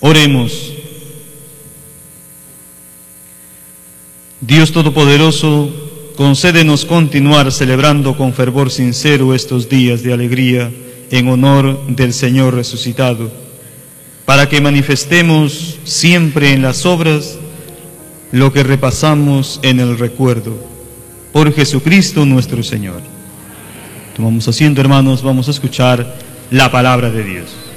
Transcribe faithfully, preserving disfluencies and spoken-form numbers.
Oremos. Dios Todopoderoso, concédenos continuar celebrando con fervor sincero estos días de alegría en honor del Señor resucitado, para que manifestemos siempre en las obras lo que repasamos en el recuerdo. Por Jesucristo nuestro Señor. Tomamos asiento, hermanos, vamos a escuchar la palabra de Dios.